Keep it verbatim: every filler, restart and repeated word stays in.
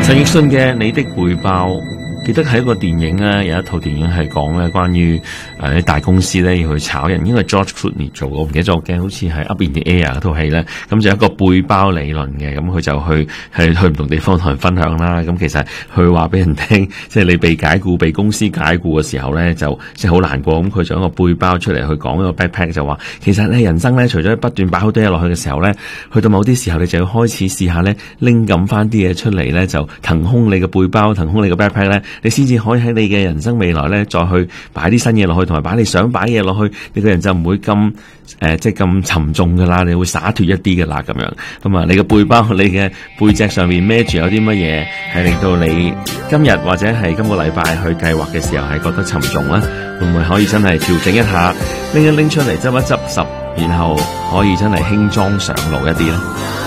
陳奕迅嘅《你的背包》，記得喺一個電影咧，有一套電影係講咧關於誒啲大公司咧要去炒人，應該係 George Clooney 做，我唔記得咗嘅，好似係 Up in the Air 嗰套戲咧，咁就有一個背包理論嘅，咁佢就去係去唔同地方同人分享啦。咁其實佢話俾人聽，即係你被解僱、被公司解僱嘅時候咧，就即係好難過。咁佢就用一個背包出嚟去講一個 backpack， 就話其實咧人生咧，除咗不斷擺好多嘢落去嘅時候咧，去到某啲時候你就要開始試下咧拎咁翻啲嘢出嚟咧，就騰空你嘅背包，騰空你嘅 backpack 咧，你先至可以喺你嘅人生未來咧再去擺啲新嘢落去，同埋擺你想擺嘢落去，你個人就唔會咁誒、呃、即係咁沉重噶啦，你會灑脫一啲噶啦咁樣。咁啊，你嘅背包，你嘅背脊上面孭住有啲乜嘢係令到你今日或者係今個禮拜去計劃嘅時候係覺得沉重咧？會唔會可以真係調整一下，拎一拎出嚟執一執拾，然後可以真係輕裝上路一啲咧？